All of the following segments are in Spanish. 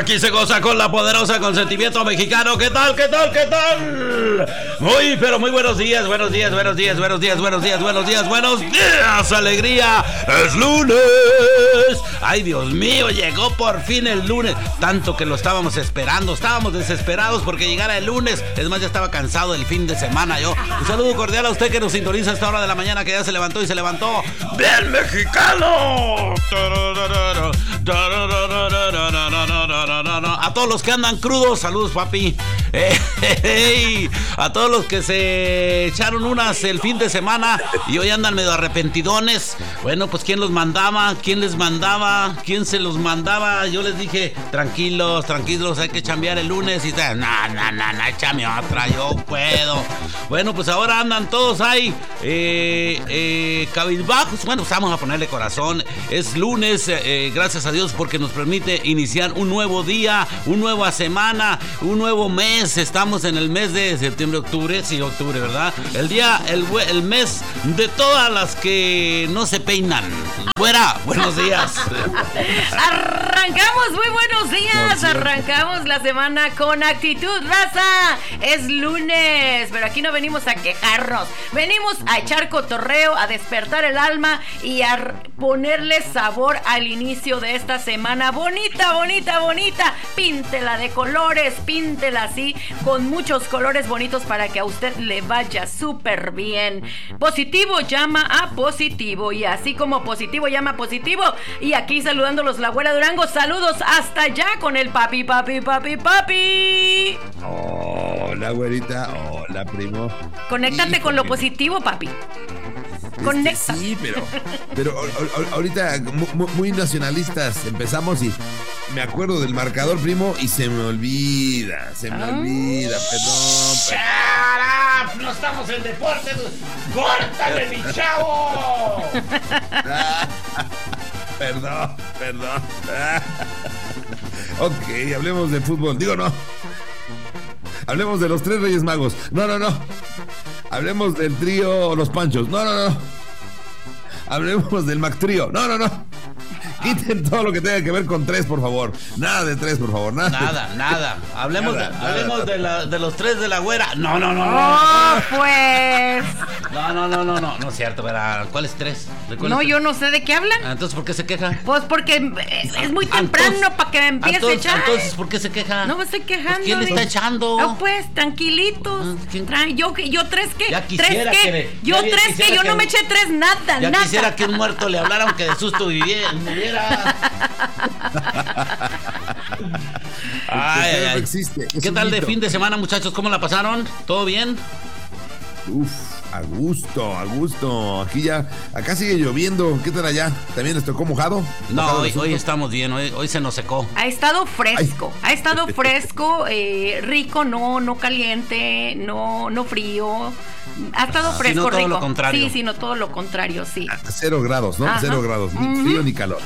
Aquí se goza con la poderosa consentimiento mexicano. ¿Qué tal? ¿Qué tal? ¿Qué tal? Muy, pero muy buenos días, buenos días, buenos días, buenos días, buenos días, buenos días, buenos días, alegría. Es lunes. Ay, Dios mío, llegó por fin el lunes. Tanto que lo estábamos esperando, estábamos desesperados porque llegara el lunes. Es más, ya estaba cansado del fin de semana yo. Un saludo cordial a usted que nos sintoniza a esta hora de la mañana, que ya se levantó y se levantó bien mexicano. A todos los que andan crudos, saludos, papi. A todos los que se echaron unas el fin de semana y hoy andan medio arrepentidones. Bueno, pues ¿quién los mandaba? ¿Quién les mandaba? ¿Quién se los mandaba? Yo les dije, tranquilos, tranquilos, hay que chambear el lunes. Y no, échame otra, yo puedo. Bueno, pues ahora andan todos ahí cabizbajos. Bueno, pues vamos a ponerle corazón. Es lunes, gracias a Dios porque nos permite iniciar un nuevo día, una nueva semana, un nuevo mes. Estamos en el mes de septiembre, octubre, sí, octubre, ¿verdad? El mes de todas las que no se peinan. Fuera, buenos días. Arrancamos, muy buenos días. Arrancamos la semana con actitud, raza. Es lunes, pero aquí no venimos a quejarnos. Venimos a echar cotorreo, a despertar el alma y a ponerle sabor al inicio de esta semana. Bonita, bonita, bonita. Píntela de colores, píntela así, con muchos colores bonitos para que a usted le vaya súper bien. Positivo llama a positivo, y así como positivo llama a positivo. Y aquí saludándolos la güera Durango. Saludos hasta allá con el papi. Hola, güerita. Hola, primo. Conéctate con lo positivo, papi. Conecta. Sí, pero ahorita muy nacionalistas empezamos y me acuerdo del marcador, primo, y se me olvida, perdón. ¡Shut up! No estamos en deporte. ¡Córtale, mi chavo! Perdón. Ok, hablemos de fútbol. Hablemos de los tres Reyes Magos. No. Hablemos del trío Los Panchos. No. Hablemos del Mac Trío. No. Quiten todo lo que tenga que ver con tres, por favor. Nada de tres, por favor. Nada. Hablemos de los tres de la güera. No. Oh, pues. No es cierto, ¿verdad? ¿Cuáles tres? No, yo no sé de qué hablan. Entonces, ¿por qué se queja? Pues porque es muy temprano para que empiece a echar. Entonces, ¿por qué se queja? No me estoy quejando. Pues, ¿quién le está echando? No, pues, tranquilitos. Yo tres que. Ya quisiera que. Yo no me eché tres, nada. Ya quisiera que un muerto le hablara, aunque de susto muriera. Ay. Existe. ¿Qué tal de fin de semana, muchachos? ¿Cómo la pasaron? ¿Todo bien? A gusto. Acá sigue lloviendo. ¿Qué tal allá? ¿También les tocó mojado? No, hoy estamos bien. Hoy se nos secó. Ha estado fresco. Rico, no caliente, no frío. Ha estado fresco, no todo rico. Lo contrario. Sí, no todo lo contrario, sí. A 0 grados, ¿no? Ajá. 0 grados, ni frío ni calor.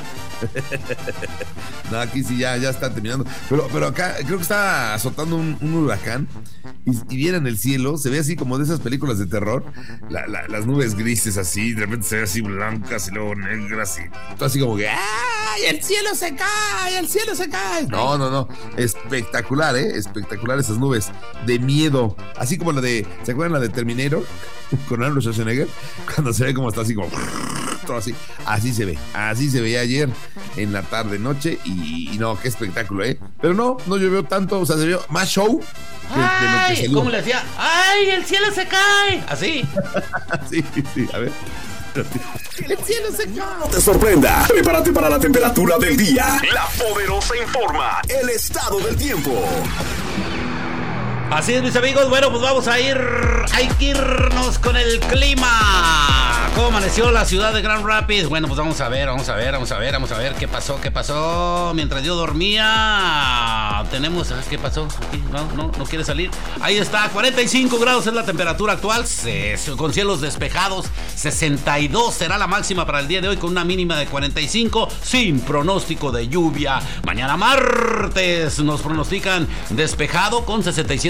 No, aquí sí ya está terminando. Pero acá creo que está azotando un huracán y viene en el cielo, se ve así como de esas películas de terror, las nubes grises así, de repente se ve así blancas y luego negras y todo así como que ¡ay! ¡El cielo se cae! No. Espectacular, espectacular esas nubes de miedo. Así como ¿se acuerdan la de Terminator? Con Arnold Schwarzenegger, cuando se ve como está así como todo así se veía ayer en la tarde noche y no, qué espectáculo, pero no llovió tanto, o sea, se vio más show de lo que salió. ¿Cómo le decía? ¡Ay, el cielo se cae! Así. sí, a ver. El cielo se cae. No te sorprenda. Prepárate para la temperatura del día. La Poderosa informa el estado del tiempo. Así es, mis amigos. Bueno, pues hay que irnos con el clima. ¿Cómo amaneció la ciudad de Grand Rapids? Bueno, pues vamos a ver qué pasó mientras yo dormía. Tenemos, ¿qué pasó? Aquí, no quiere salir. Ahí está, 45 grados es la temperatura actual, con cielos despejados. 62 será la máxima para el día de hoy, con una mínima de 45, sin pronóstico de lluvia. Mañana martes nos pronostican despejado con 67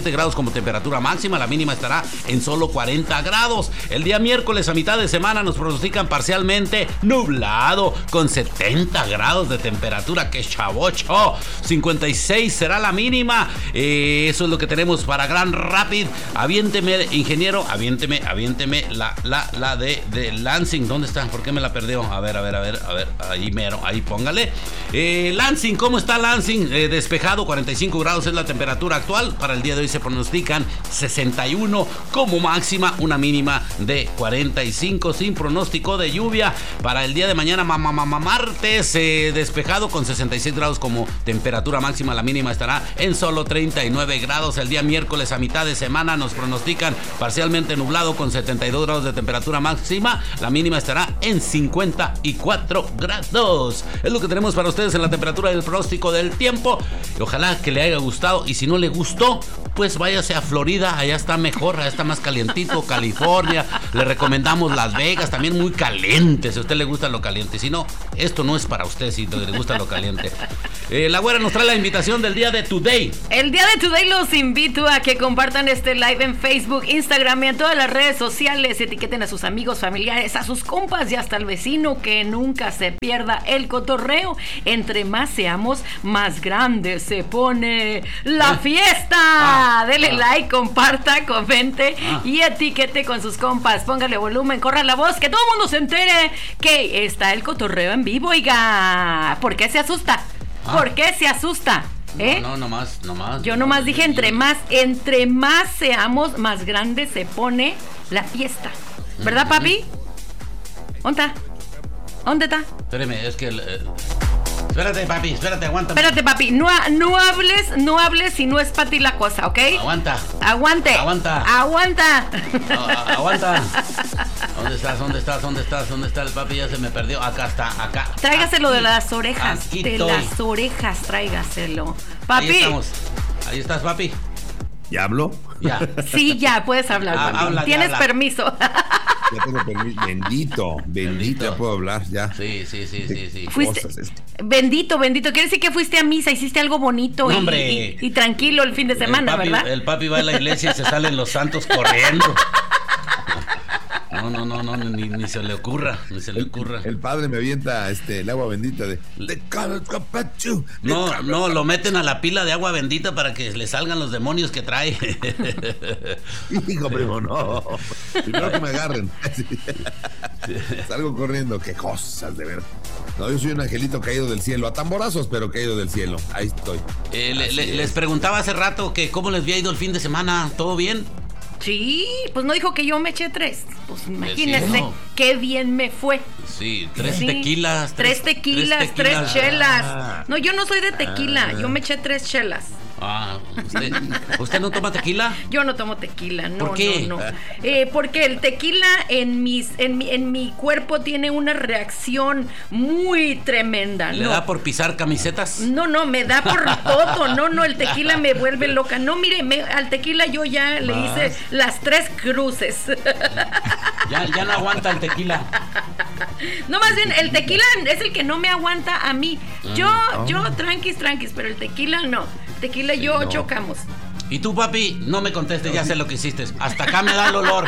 37 grados como temperatura máxima, la mínima estará en solo 40 grados. El día miércoles a mitad de semana nos pronostican parcialmente nublado con 70 grados de temperatura. ¡Qué chavocho! 56 será la mínima. Eso es lo que tenemos para Grand Rapid. Aviénteme, ingeniero, aviénteme la de Lansing. ¿Dónde está? ¿Por qué me la perdió? A ver, ahí mero, ahí póngale. Lansing, ¿cómo está Lansing? Despejado, 45 grados es la temperatura actual. Para el día de hoy se pronostican 61 como máxima, una mínima de 45 sin pronóstico de lluvia. Para el día de mañana, martes, despejado con 66 grados como temperatura máxima, la mínima estará en solo 39 grados. El día miércoles a mitad de semana nos pronostican parcialmente nublado con 72 grados de temperatura máxima, la mínima estará en 54 grados. Es lo que tenemos para ustedes en la temperatura del pronóstico del tiempo. Y ojalá que le haya gustado, y si no le gustó, pues váyase a Florida, allá está mejor, allá está más calientito. California, le recomendamos Las Vegas, también muy caliente, si a usted le gusta lo caliente. Si no, esto no es para usted si le gusta lo caliente. La güera nos trae la invitación del día de Today. El día de Today los invito a que compartan este live en Facebook, Instagram y en todas las redes sociales. Etiqueten a sus amigos, familiares, a sus compas y hasta al vecino, que nunca se pierda el cotorreo. Entre más seamos, más grande se pone la fiesta. Dele like, comparta, comente y etiquete con sus compas. Póngale volumen, corra la voz, que todo el mundo se entere que está el cotorreo en vivo. Oiga, ¿por qué se asusta? ¿Por qué se asusta? No, nomás. Yo nomás dije entre más seamos, más grande se pone la fiesta. ¿Verdad, papi? ¿Dónde está? Espérame, es que... Espérate, papi, aguántame. Espérate, papi, no hables si no es para ti la cosa, ¿ok? Aguante. Aguanta. ¿Dónde está el papi? Ya se me perdió. Acá está. Tráigaselo de las orejas. Aquí de estoy. las orejas, tráigaselo. Papi. Ahí estamos. Ahí estás, papi. ¿Ya hablo? Ya. Sí, ya, puedes hablar, papi. Habla, Tienes permiso. Ya tengo permiso. Bendito, ya puedo hablar, ya. Sí. Fuiste, bendito. Quiere decir que fuiste a misa, hiciste algo bonito y tranquilo el fin de semana, ¿verdad? El papi va a la iglesia y se salen los santos corriendo. No, ni se le ocurra, El padre me avienta el agua bendita de No, lo meten a la pila de agua bendita para que le salgan los demonios que trae. Hijo, primo, no. Primero que me agarren. Salgo corriendo, qué cosas, de verdad. No, yo soy un angelito caído del cielo, a tamborazos, pero caído del cielo. Ahí estoy. Les preguntaba hace rato que cómo les había ido el fin de semana, ¿todo bien? Sí, pues no dijo que yo me eché 3. Pues imagínese no. Qué bien me fue. Sí, 3 tequilas. 3 tequilas, 3 chelas. No, yo no soy de tequila, yo me eché 3 chelas. ¿Usted no toma tequila? Yo no tomo tequila, no. ¿Por qué? No. Porque el tequila en mi cuerpo tiene una reacción muy tremenda. ¿Le da por pisar camisetas? No, me da por todo. No, el tequila me vuelve loca. No, mire, al tequila yo ya le hice las 3 cruces. Ya no aguanta el tequila. No, más bien, el tequila es el que no me aguanta a mí. Yo tranquis, pero el tequila no. Tequila y yo chocamos. Y tú, papi, no me contestes, ya sé lo que hiciste. Hasta acá me da el olor.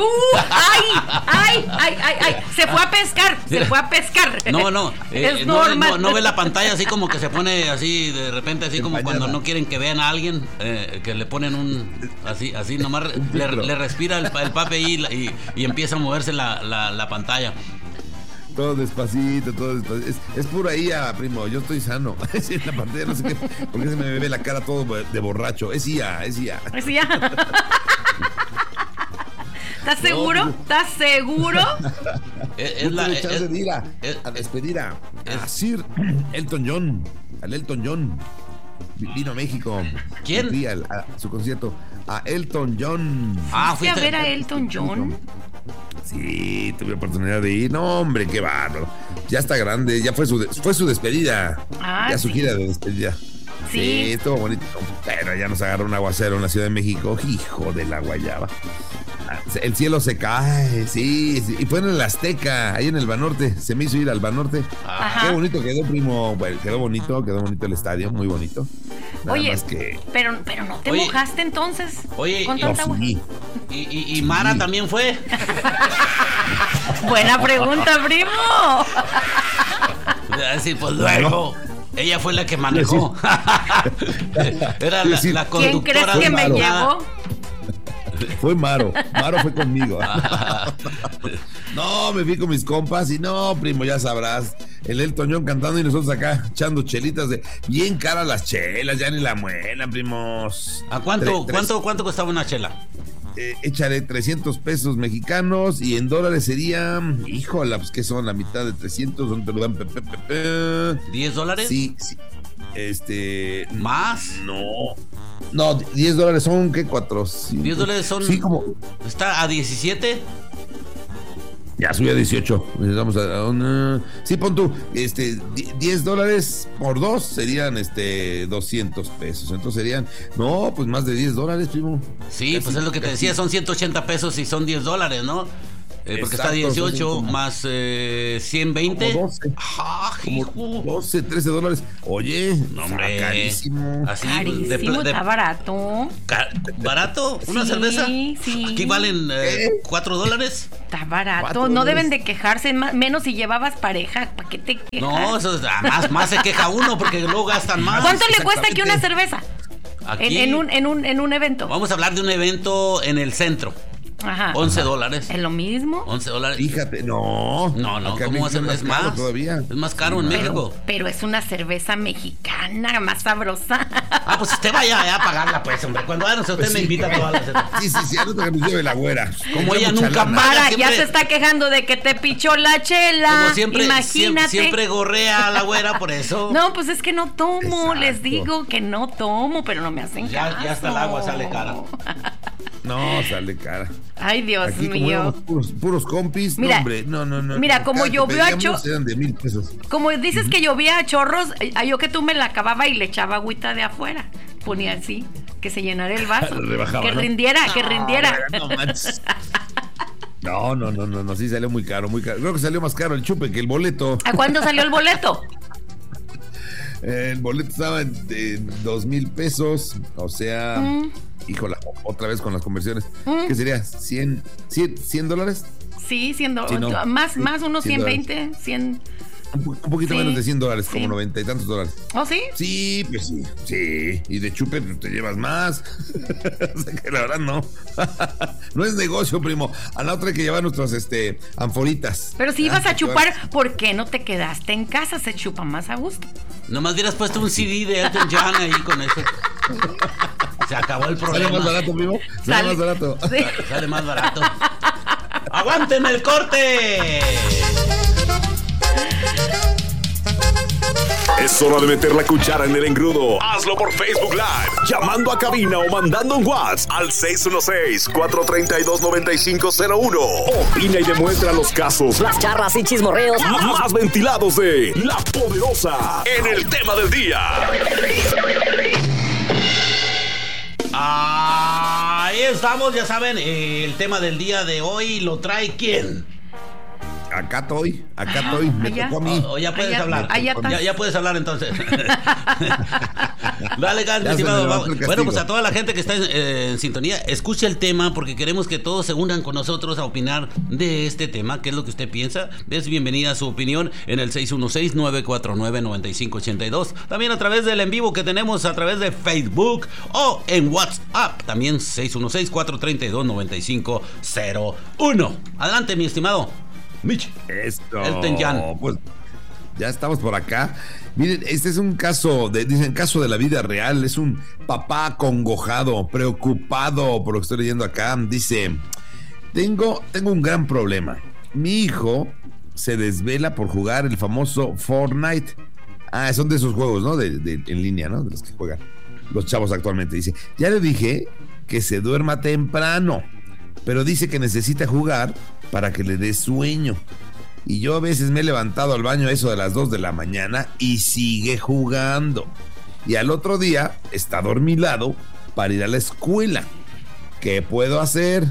¡Ay! Se fue a pescar. No. Es normal. No ve la pantalla así como que se pone así, de repente, así como cuando no quieren que vean a alguien, que le ponen así nomás le respira el papi ahí y empieza a moverse la pantalla. Todo despacito. Es pura IA, primo. Yo estoy sano. En la pantalla no sé qué. Porque se me ve la cara todo de borracho. Es IA. ¿Estás seguro? ¿Estás seguro? Es la chance de ir a despedir a Sir Elton John. Al Elton John. Vino a México. ¿Quién? A su concierto. A Elton John. ¿Fuiste a ver a Elton John? Sí, tuve oportunidad de ir. No, hombre, qué bárbaro. Ya está grande, ya fue su despedida. Ya su gira de despedida. Sí, estuvo bonito. Pero ya nos agarró un aguacero en la Ciudad de México. Hijo de la guayaba. El cielo se cae, sí. Y fue en el Azteca, ahí en el Banorte. Se me hizo ir al Banorte. Ajá. Qué bonito quedó, primo. Bueno, quedó bonito el estadio, muy bonito. Nada Oye, más que... pero no te Oye. mojaste entonces. Oye, con tanta agua. sí. Y Mara también fue. Buena pregunta, primo. Sí, pues luego. Ella fue la que manejó. Era la ¿Quién crees conductora que de me Maro. llevó? Fue Maro fue conmigo. No, me fui con mis compas y no, primo, ya sabrás. El Elton John cantando y nosotros acá echando chelitas de bien caras las chelas, ya ni la muela, primos. ¿A cuánto costaba una chela? Échale 300 pesos mexicanos y en dólares sería, híjola, pues que son la mitad de 300, ¿dónde te lo dan? ¿$10? Sí. ¿Más? No, $10 son, ¿qué? 400. $10 son. Sí, como. ¿Está a 17? Ya subió a 18. Vamos sí, pon tú. $10 por 2 serían 200 pesos. Entonces serían. No, pues más de $10, primo. Sí, Casi, pues es lo que te decía, son 180 pesos y son $10, ¿no? Porque Exacto, está 18 como, más 120. como 12. ¡Ah, hijo! Como 12, $13. Oye, No, hombre. carísimo. Así, Carísimo, está barato. ¿Barato? ¿Una Sí, cerveza? sí. Aquí valen $4. Está barato. $4. No deben de quejarse, menos si llevabas pareja. ¿Para qué te quejas? No, eso es, más se queja uno porque luego gastan más. ¿Cuánto le cuesta aquí una cerveza? Aquí, En un evento. vamos a hablar de un evento en el centro. Ajá. $11. ¿Es lo mismo? $11. Fíjate, no. No, Acá ¿cómo va a ser? Es caro más. todavía. Es más caro en México. Pero es una cerveza mexicana, más sabrosa. Ah, pues usted vaya a pagarla, pues, hombre. Cuando vaya, usted me invita a todas las. Sí, anota que nos lleve la güera. Como ella Mucha nunca lana. paga. Para, siempre- ya se está quejando de que te pichó la chela. Como siempre, Imagínate. siempre gorrea a la güera, por eso. No, pues es que no tomo, Exacto. les digo que no tomo, pero no me hacen caso. Ya hasta el agua sale cara. No, sale cara. Ay, Dios Aquí como mío. éramos puros compis, Mira, no, hombre, no. mira, como Cada que llovió a pedíamos eran de 1,000 pesos. Como dices que llovía a chorros, yo que tú me la acababa y le echaba agüita de afuera. Ponía así, que se llenara el vaso. Rebajaba, que ¿no? rindiera, que rindiera. No manches. No, sí salió muy caro, muy caro. Creo que salió más caro el chupe que el boleto. ¿A cuándo salió el boleto? El boleto estaba en 2,000 pesos, o sea, híjola, otra vez con las conversiones. ¿Qué sería? ¿100 dólares? Sí, siendo Sí, no. más Sí, unos 100 120, 100. Un poquito Sí, menos de $100, sí. como 90 y tantos dólares. ¿Oh, sí? Sí, pues sí. Y de chupe pues, te llevas más. O sea que la verdad no. No es negocio, primo. A la otra hay que llevar nuestras anforitas. Pero si ibas a que chupar, ¿por qué no te quedaste en casa? Se chupa más a gusto. Nomás hubieras puesto un CD de Elton John ahí con eso. Se acabó el ¿Sale más problema. barato, primo? Sale más barato. Sí. Sale más barato. ¡Aguanten el corte! Es hora de meter la cuchara en el engrudo. Hazlo por Facebook Live, llamando a cabina o mandando un WhatsApp al 616-432-9501. Opina y demuestra los casos Las charlas y chismorreos. más ventilados de La Poderosa en el tema del día. Ahí estamos, ya saben, el tema del día de hoy lo trae ¿quién? Acá estoy. Me allá. tocó a mí. O ya puedes Allá- hablar. allá estás. Ya puedes hablar entonces. Dale, Gas, mi Ya se estimado. me levantó el Bueno, castigo. pues a toda la gente que está en sintonía, escuche el tema porque queremos que todos se unan con nosotros a opinar de este tema. ¿Qué es lo que usted piensa? Es bienvenida a su opinión en el 616-949-9582. También a través del en vivo que tenemos a través de Facebook o en WhatsApp. También 616-432-9501. Adelante, mi estimado Mitch. Esto. Elton John. Pues ya estamos por acá. Miren, este es un caso, dicen caso de la vida real. Es un papá acongojado, preocupado por lo que estoy leyendo acá. Dice, tengo un gran problema. Mi hijo se desvela por jugar el famoso Fortnite. Ah, son de esos juegos, ¿no? En línea, ¿no? De los que juegan los chavos actualmente. Dice, ya le dije que se duerma temprano, pero dice que necesita jugar para que le dé sueño. Y yo a veces me he levantado al baño a eso de las 2 de la mañana y sigue jugando. Y al otro día está dormilado para ir a la escuela. ¿Qué puedo hacer?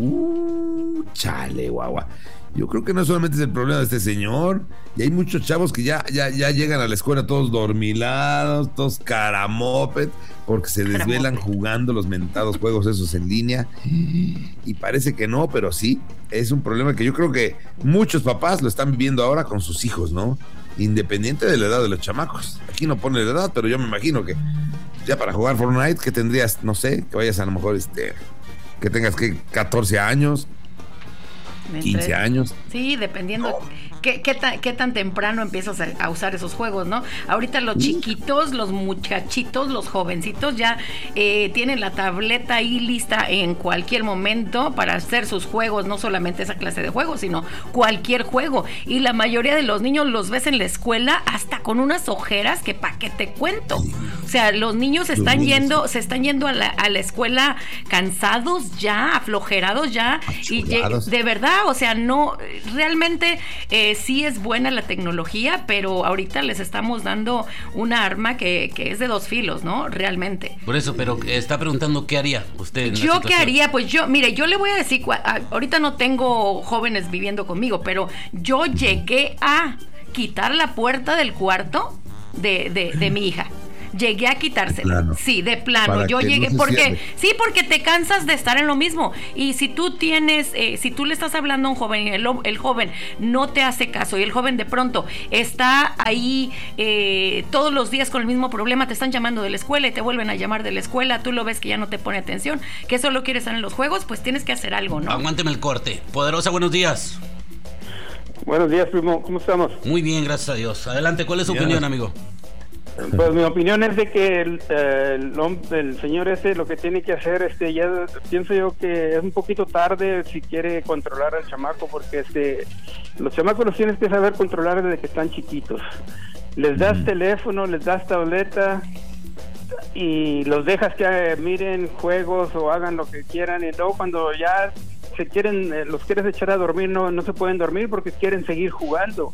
Chale, guagua. Yo creo que no solamente es el problema de este señor, y hay muchos chavos que ya llegan a la escuela todos dormilados, todos caramopet, porque se desvelan jugando los mentados juegos esos en línea. Y parece que no, pero sí, es un problema que yo creo que muchos papás lo están viviendo ahora con sus hijos, ¿no? Independiente de la edad de los chamacos. Aquí no pone la edad, pero yo me imagino que ya para jugar Fortnite, que tendrías, no sé, que vayas a lo mejor, que tengas que 14 años, 15 años. Sí, dependiendo qué tan temprano empiezas a usar esos juegos, ¿no? Ahorita los chiquitos, los muchachitos, los jovencitos ya tienen la tableta ahí lista en cualquier momento para hacer sus juegos, no solamente esa clase de juegos, sino cualquier juego. Y la mayoría de los niños los ves en la escuela hasta con unas ojeras que pa' qué te cuento. O sea, los niños se están yendo a la escuela cansados ya, aflojerados ya, y de verdad, o sea, no, realmente sí es buena la tecnología, pero ahorita les estamos dando una arma que es de dos filos, ¿no? Realmente. Por eso, pero está preguntando qué haría usted en la ¿Yo situación? qué haría? Pues yo le voy a decir, ahorita no tengo jóvenes viviendo conmigo, pero yo llegué a quitar la puerta del cuarto de mi hija. Llegué a quitársela. Sí, de plano. Yo llegué porque te cansas de estar en lo mismo. Y si tú si tú le estás hablando a un joven y el joven no te hace caso y el joven de pronto está ahí todos los días con el mismo problema, te están llamando de la escuela y te vuelven a llamar de la escuela, tú lo ves que ya no te pone atención, que solo quiere estar en los juegos, pues tienes que hacer algo, ¿no? Aguánteme el corte. Poderosa, buenos días. Buenos días, primo. ¿Cómo estamos? Muy bien, gracias a Dios. Adelante, ¿cuál es su opinión, amigo? Pues mi opinión es de que el señor ese lo que tiene que hacer, ya pienso yo que es un poquito tarde si quiere controlar al chamaco, porque los chamacos los tienes que saber controlar desde que están chiquitos. Les das teléfono, les das tableta y los dejas que miren juegos o hagan lo que quieran, y luego cuando ya los quieres echar a dormir, no se pueden dormir porque quieren seguir jugando.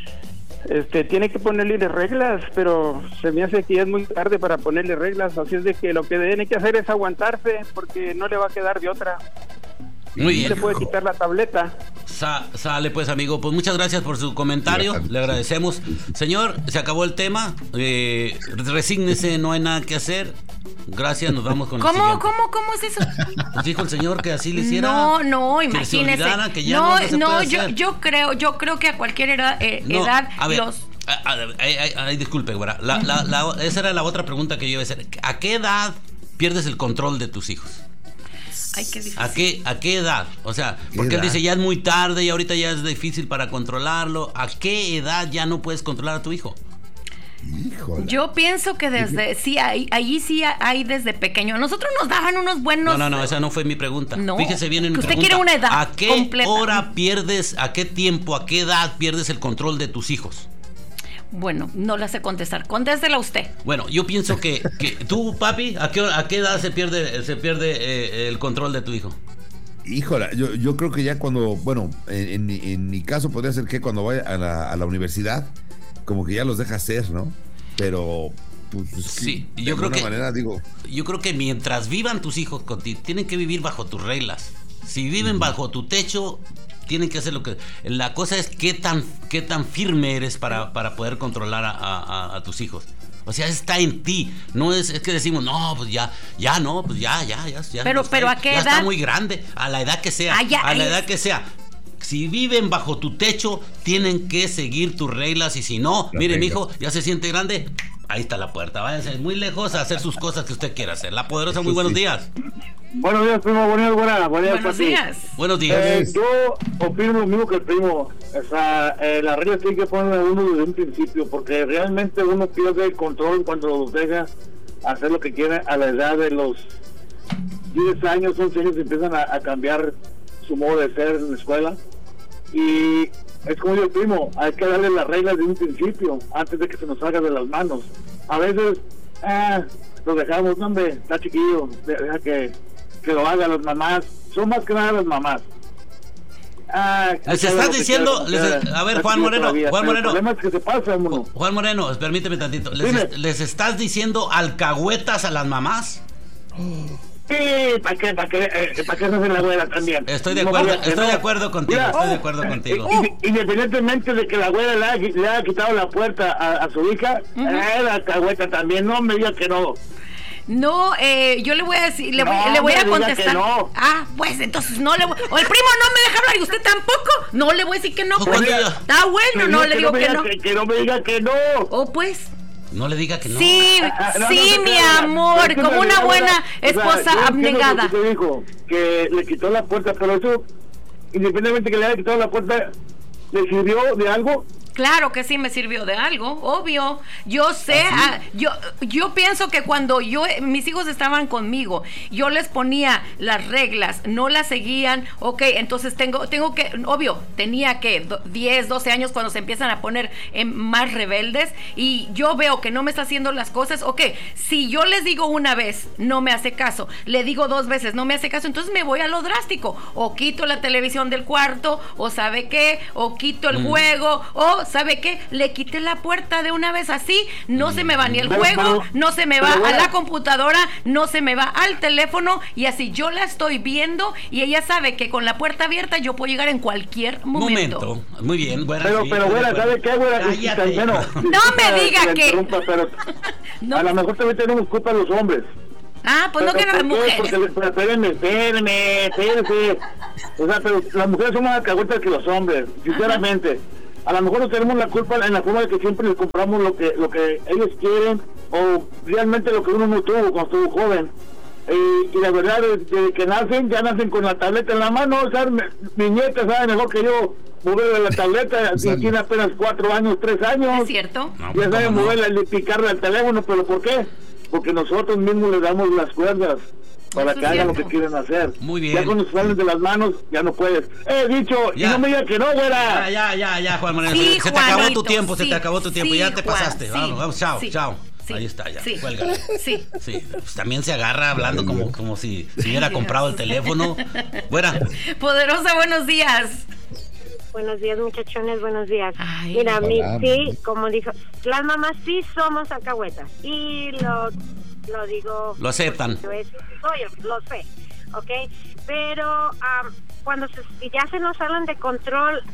Tiene que ponerle reglas, pero se me hace que ya es muy tarde para ponerle reglas, así es de que lo que tiene que hacer es aguantarse, porque no le va a quedar de otra. Muy bien. Se puede quitar la tableta. Sale pues, amigo, pues muchas gracias por su comentario, le agradecemos. Señor, se acabó el tema, resígnese, no hay nada que hacer. Gracias, nos vamos con el siguiente. ¿Cómo es eso? Nos dijo el señor que así le hiciera. No, imagínese. Yo creo que a cualquier edad a ver, disculpe, güera. Esa era la otra pregunta que yo iba a hacer. ¿A qué edad pierdes el control de tus hijos? Ay, qué difícil. ¿A qué edad? O sea, porque él dice ya es muy tarde y ahorita ya es difícil para controlarlo. ¿A qué edad ya no puedes controlar a tu hijo? Híjole. Yo pienso que ahí sí hay desde pequeño. Nosotros nos daban unos buenos. No, esa no fue mi pregunta. No. Fíjese bien en mi usted pregunta. Quiere una edad ¿A qué completa. hora pierdes, a qué tiempo, a qué edad pierdes el control de tus hijos? Bueno, no la sé contestar. Contéstela usted. Bueno, yo pienso que tú, papi, ¿a qué edad se pierde el control de tu hijo? Híjole, yo creo que ya cuando, bueno, en mi caso podría ser que cuando vaya a la universidad, como que ya los deja hacer, ¿no? Pero pues sí, de yo creo alguna que manera yo creo que mientras vivan tus hijos contigo, tienen que vivir bajo tus reglas. Si viven bajo tu techo, tienen que hacer lo que... La cosa es qué tan firme eres para poder controlar a tus hijos. O sea, está en ti. No es que decimos, no, pues ya. Pero ¿a qué edad? Ya está muy grande. A la edad que sea. Edad que sea. Si viven bajo tu techo, tienen que seguir tus reglas. Y si no, mire, mijo, ya se siente grande. Ahí está la puerta. Váyanse muy lejos a hacer sus cosas que usted quiera hacer. La Poderosa, muy buenos días. Buenos días, primo. Buenos días. Buenos días. Yo opino lo mismo que el primo. O sea, las reglas tienen que poner a uno desde un principio, porque realmente uno pierde el control cuando los deja hacer lo que quiera. A la edad de los 10 años, 11 años, empiezan a cambiar su modo de ser en la escuela. Y es como yo, primo, hay que darle las reglas de un principio antes de que se nos salga de las manos. A veces lo dejamos, hombre, está chiquillo, deja que lo hagan las mamás. Son más que nada las mamás. Les estás diciendo, a ver, Juan Moreno, el problema es que se pasa, uno. Juan Moreno, permíteme tantito. ¿Les estás diciendo alcahuetas a las mamás? Sí, ¿para qué se hace la güera también? Estoy de acuerdo contigo, Independientemente de que la güera le haya quitado la puerta a su hija, la alcahueta también, no me diga que no. No, yo le voy a decir, le voy a contestar. No. Ah, pues entonces no le voy. O el primo no me deja hablar y usted tampoco. No le voy a decir que no. Pues. Está bueno, no le digo que no. Que no me diga que no. Oh, pues. No le diga que no. Sí, mi amor, como una buena esposa abnegada. Que dijo que le quitó la puerta, pero eso, independientemente que le haya quitado la puerta, ¿le sirvió de algo? Claro que sí me sirvió de algo, obvio. Yo sé, yo pienso que cuando mis hijos estaban conmigo, yo les ponía las reglas, no las seguían, ok, entonces tengo que, obvio, tenía que 10, 12 años cuando se empiezan a poner más rebeldes y yo veo que no me está haciendo las cosas, ok, si yo les digo una vez, no me hace caso, le digo 2 veces, no me hace caso, entonces me voy a lo drástico, o quito la televisión del cuarto, o sabe qué, o quito el juego, o ¿sabe qué? Le quité la puerta de una vez así, no se me va ni el juego, no se me va a la computadora, no se me va al teléfono y así yo la estoy viendo y ella sabe que con la puerta abierta yo puedo llegar en cualquier momento. Muy bien, güera. Pero güera, ¿sabe qué, güera? No me diga que... No. A lo mejor también tenemos culpa los hombres. Ah, pues no que no las mujeres. Espérenme. O sea, pero las mujeres son más alcahuetas que los hombres, sinceramente. A lo mejor no tenemos la culpa en la forma de que siempre les compramos lo que ellos quieren o realmente lo que uno no tuvo cuando estuvo joven. Y la verdad, desde que ya nacen con la tableta en la mano. O sea, mi nieta sabe mejor que yo moverle la tableta, y tiene apenas 4 años, 3 años. ¿Es cierto? Ya sabe moverla y picarle al teléfono, pero ¿por qué? Porque nosotros mismos le damos las cuerdas para que hagan lo que quieren hacer. Muy bien. Ya cuando salen de las manos, ya no puedes. Dicho, ya. Y no me digas que no, güera. Ya, Juan Manuel. Sí, se te acabó tu tiempo, ya te pasaste. Juan, vamos, chao. Sí, ahí está, ya. Cuélgale. Sí. Pues también se agarra hablando como si hubiera comprado el teléfono. Güera. Poderosa, buenos días. Buenos días, muchachones, buenos días. Ay, mira, sí, como dijo, las mamás sí somos alcahuetas y lo digo, lo aceptan, lo sé, ¿ok? Pero cuando ya se nos salen de control,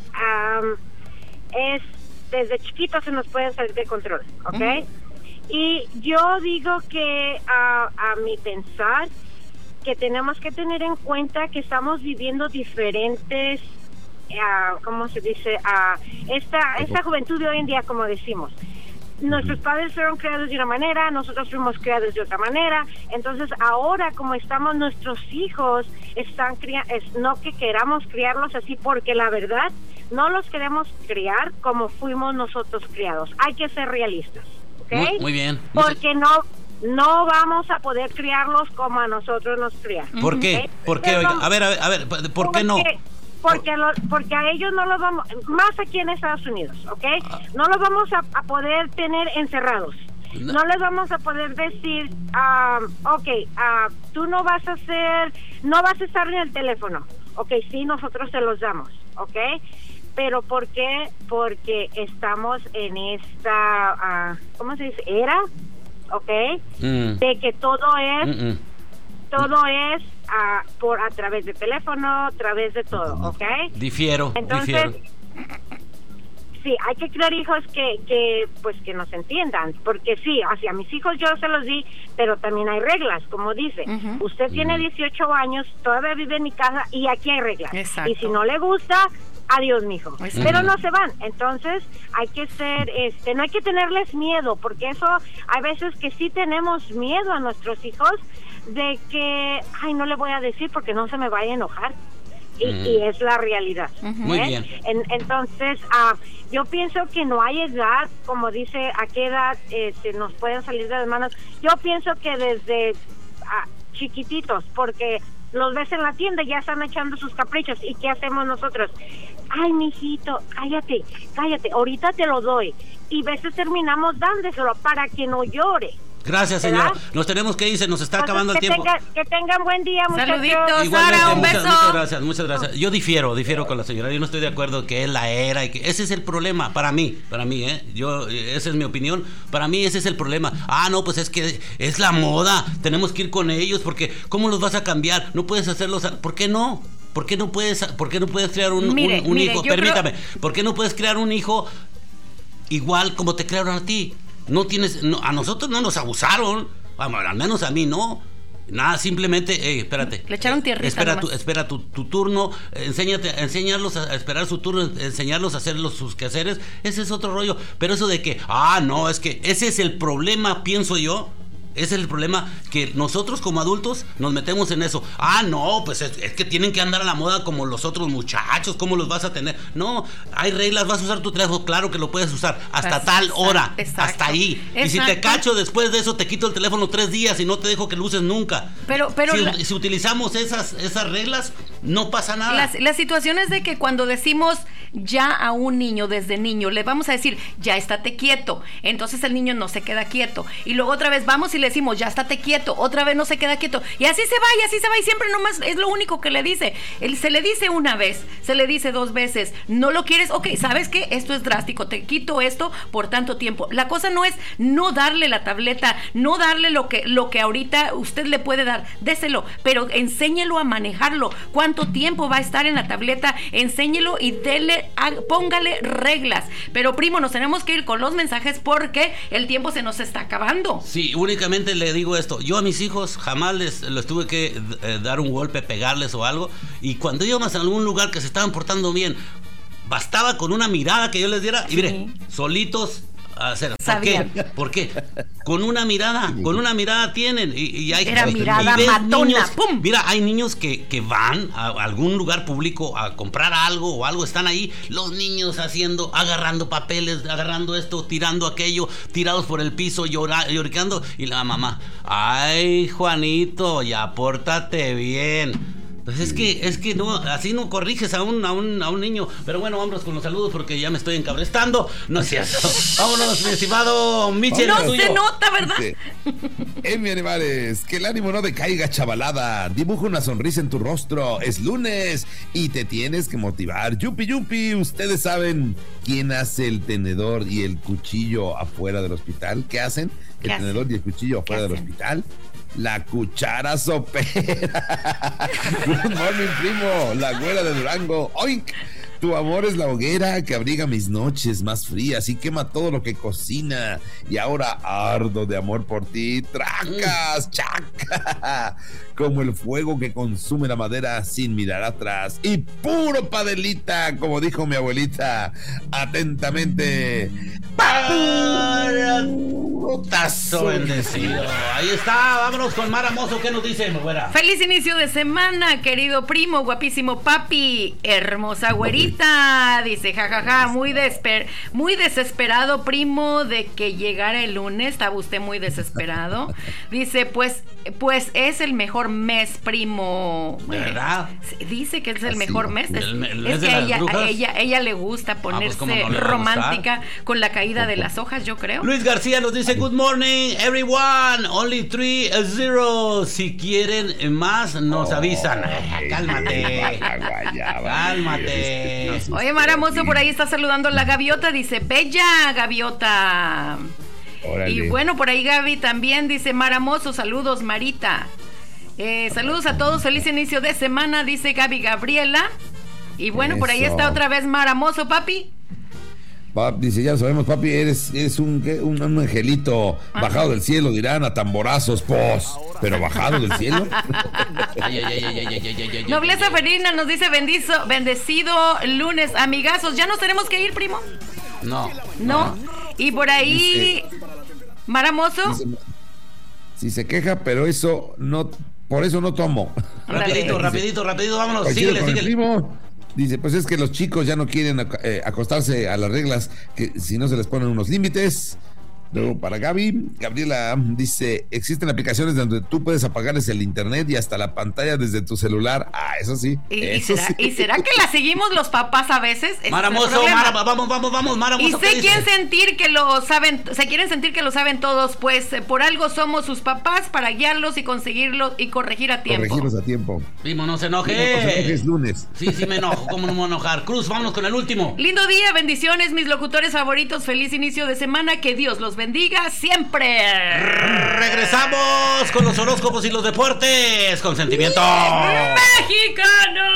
es desde chiquitos se nos pueden salir de control, ¿ok? Y yo digo que a mi pensar que tenemos que tener en cuenta que estamos viviendo diferentes, ¿cómo se dice? Esta juventud de hoy en día, como decimos. Nuestros padres fueron criados de una manera, nosotros fuimos criados de otra manera, entonces ahora como estamos, nuestros hijos están no que queramos criarlos así, porque la verdad no los queremos criar como fuimos nosotros criados. Hay que ser realistas, ¿ok? Muy bien. Porque no vamos a poder criarlos como a nosotros nos criaron. ¿Por qué? ¿Okay? ¿Por qué? Oiga, a ver, ¿por qué no? Porque a ellos no los vamos, más aquí en Estados Unidos, ¿ok? No los vamos a poder tener encerrados. No les vamos a poder decir, tú no vas a estar en el teléfono. Ok, sí, nosotros te los damos, ¿ok? Pero ¿por qué? Porque estamos en esta, ¿cómo se dice? Era, ¿ok? De que todo es... Todo es a través de teléfono, a través de todo, ¿ok? Difiero. Sí, hay que crear hijos que nos entiendan, porque sí, hacia mis hijos yo se los di, pero también hay reglas, como dice. Usted tiene 18 años, todavía vive en mi casa y aquí hay reglas. Exacto. Y si no le gusta, adiós, mijo. Pero no se van. Entonces, hay que ser, no hay que tenerles miedo, porque eso, hay veces que sí tenemos miedo a nuestros hijos, de que, no le voy a decir porque no se me vaya a enojar. Y es la realidad. Muy bien. Entonces, yo pienso que no hay edad, como dice, a qué edad se nos pueden salir de las manos. Yo pienso que desde chiquititos, porque los ves en la tienda y ya están echando sus caprichos. ¿Y qué hacemos nosotros? Ay, mijito, cállate, ahorita te lo doy. Y a veces terminamos dándoselo para que no llore. Gracias, señora. ¿verdad? Nos tenemos que ir, se nos está Entonces, acabando el tiempo. Que tengan buen día, muchachos. Saluditos, Igualmente, Sara, un beso. muchas gracias. Yo difiero con la señora. Yo no estoy de acuerdo que es la era y que ese es el problema para mí, esa es mi opinión. Para mí ese es el problema. No, pues es que es la moda. Tenemos que ir con ellos porque ¿cómo los vas a cambiar? No puedes hacerlos. ¿Por qué no? ¿Por qué no puedes crear un hijo? Permítame. ¿Por qué no puedes crear un hijo igual como te crearon a ti? A nosotros no nos abusaron, al menos a mí no. Nada, simplemente, espérate. Le echaron tierrita. Espera tu turno, enséñalos a esperar su turno, enseñarlos a hacer sus quehaceres, ese es otro rollo. Pero eso de que, no, es que ese es el problema, pienso yo. Ese es el problema, que nosotros como adultos nos metemos en eso. No, pues es que tienen que andar a la moda como los otros muchachos. ¿Cómo los vas a tener? No, hay reglas, vas a usar tu teléfono, claro que lo puedes usar, hasta tal hora, hasta ahí. Exacto. Y si te cacho después de eso, te quito el teléfono 3 días y no te dejo que lo uses nunca. Pero si utilizamos esas reglas, no pasa nada. La situación es de que cuando decimos ya a un niño, desde niño, le vamos a decir, ya estate quieto. Entonces el niño no se queda quieto. Y luego otra vez vamos y le decimos, ya estate quieto. Otra vez no se queda quieto. Y así se va, y siempre nomás es lo único que le dice. Se le dice una vez, se le dice 2 veces. ¿No lo quieres? Ok, ¿sabes qué? Esto es drástico. Te quito esto por tanto tiempo. La cosa no es no darle la tableta, no darle lo que ahorita usted le puede dar. Déselo, pero enséñelo a manejarlo. ¿Cuánto tiempo va a estar en la tableta? Enséñelo y póngale reglas. Pero primo, nos tenemos que ir con los mensajes porque el tiempo se nos está acabando. Sí, únicamente le digo esto. Yo a mis hijos jamás les tuve que dar un golpe, pegarles o algo. Y cuando íbamos a algún lugar que se estaban portando bien, bastaba con una mirada que yo les diera. Y mire, solitos hacer. ¿Por qué? Con una mirada tienen. Y hay, era mirada matona. Niños, ¡pum! Mira, hay niños que van a algún lugar público a comprar algo, están ahí, los niños agarrando papeles, agarrando esto, tirando aquello, tirados por el piso, llorando, y la mamá, ay, Juanito, ya pórtate bien. Pues es que no, así no corriges a un niño. Pero bueno, vámonos con los saludos porque ya me estoy encabrestando. No es cierto. Vámonos, mi estimado Michel. No se nota, ¿verdad? Mi animales, que el ánimo no decaiga, chavalada. Dibuja una sonrisa en tu rostro. Es lunes y te tienes que motivar. Yupi, ustedes saben quién hace el tenedor y el cuchillo afuera del hospital. ¿Qué hacen? El tenedor y el cuchillo afuera del hospital. La cuchara sopera. Good morning, primo. La güera de Durango. ¡Oink! Tu amor es la hoguera que abriga mis noches más frías y quema todo lo que cocina. Y ahora ardo de amor por ti. ¡Tracas! ¡Chaca! Como el fuego que consume la madera sin mirar atrás. Y puro padelita, como dijo mi abuelita. Atentamente. Tazo bendecido. Ahí está, vámonos con Mara Mozo. ¿Qué nos dice, mi güera? Feliz inicio de semana, querido primo, guapísimo papi, hermosa güerita. Dice, jajaja, muy desesperado, primo, de que llegara el lunes. Estaba usted muy desesperado. Dice, pues es el mejor mes, primo. ¿Verdad? Dice que es el mejor mes. Es que a ella le gusta ponerse romántica con la caída de las hojas, yo creo. Luis García nos dice, good morning, everyone. Only 3-0. Si quieren más, nos avisan. Cálmate. Cálmate. Oye, Maramoso, por ahí está saludando a la gaviota. Dice, bella gaviota. Órale. Y bueno, por ahí Gaby también dice, Maramoso, saludos, Marita. Saludos a todos, feliz inicio de semana, dice Gaby Gabriela. Y bueno, por ahí está otra vez Maramoso, papi. Dice, ya lo sabemos, papi, eres un angelito bajado del cielo, dirán a tamborazos, pero bajado del cielo. Nobleza Ferina nos dice, bendecido lunes, amigazos. ¿Ya nos tenemos que ir, primo? No. Y por ahí, Maramoso. Si se queja, pero eso no, por eso no tomo. Rapidito, vámonos, síguele. Primo, dice, pues es que los chicos ya no quieren acostarse a las reglas, que si no se les ponen unos límites, Luego para Gabriela dice, existen aplicaciones donde tú puedes apagarles el internet y hasta la pantalla desde tu celular. Eso sí. ¿Y será que la seguimos los papás a veces? Maramoso, vamos, Maramoso. Y se quieren sentir que lo saben todos, pues por algo somos sus papás, para guiarlos y conseguirlos y corregirlos a tiempo. Primo, no se enoje. Es lunes. Sí, me enojo. ¿Cómo no me voy a enojar? Cruz, vámonos con el último. Lindo día, bendiciones, mis locutores favoritos. Feliz inicio de semana. Que Dios los bendiga siempre. Regresamos con los horóscopos y los deportes con sentimiento mexicano.